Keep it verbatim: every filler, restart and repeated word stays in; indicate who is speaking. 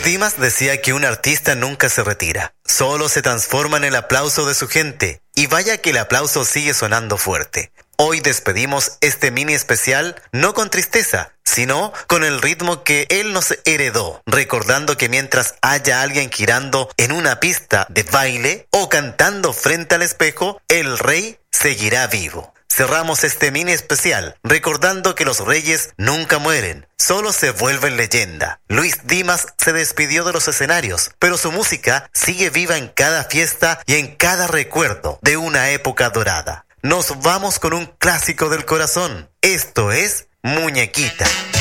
Speaker 1: Luis Dimas decía que un artista nunca se retira, solo se transforma en el aplauso de su gente. Y vaya que el aplauso sigue sonando fuerte. Hoy despedimos este mini especial no con tristeza, sino con el ritmo que él nos heredó, recordando que mientras haya alguien girando en una pista de baile o cantando frente al espejo, el rey seguirá vivo. Cerramos este mini especial recordando que los reyes nunca mueren, solo se vuelven leyenda. Luis Dimas se despidió de los escenarios, pero su música sigue viva en cada fiesta y en cada recuerdo de una época dorada. Nos vamos con un clásico del corazón. Esto es Muñequita.